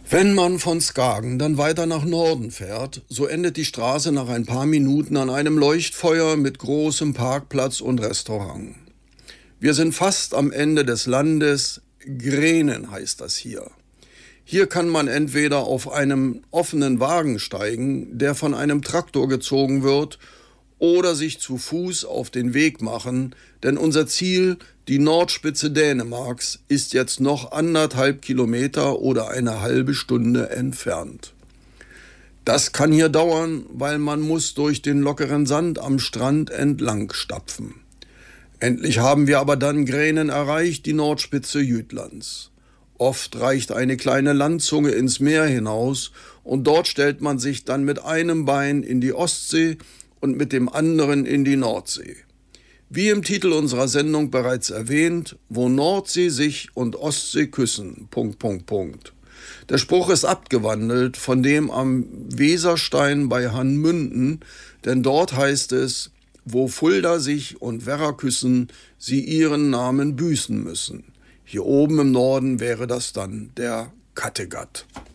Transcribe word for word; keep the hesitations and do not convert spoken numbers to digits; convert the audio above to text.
Wenn man von Skagen dann weiter nach Norden fährt, so endet die Straße nach ein paar Minuten an einem Leuchtfeuer mit großem Parkplatz und Restaurant. Wir sind fast am Ende des Landes, Grenen heißt das hier. Hier kann man entweder auf einem offenen Wagen steigen, der von einem Traktor gezogen wird, oder sich zu Fuß auf den Weg machen, denn unser Ziel, die Nordspitze Dänemarks, ist jetzt noch anderthalb Kilometer oder eine halbe Stunde entfernt. Das kann hier dauern, weil man muss durch den lockeren Sand am Strand entlang stapfen. Endlich haben wir aber dann Grenen erreicht, die Nordspitze Jütlands. Oft reicht eine kleine Landzunge ins Meer hinaus und dort stellt man sich dann mit einem Bein in die Ostsee und mit dem anderen in die Nordsee. Wie im Titel unserer Sendung bereits erwähnt, wo Nordsee sich und Ostsee küssen, Punkt, Punkt, Punkt. Der Spruch ist abgewandelt von dem am Weserstein bei Hanmünden, denn dort heißt es, wo Fulda sich und Werra küssen, sie ihren Namen büßen müssen. Hier oben im Norden wäre das dann der Kattegat.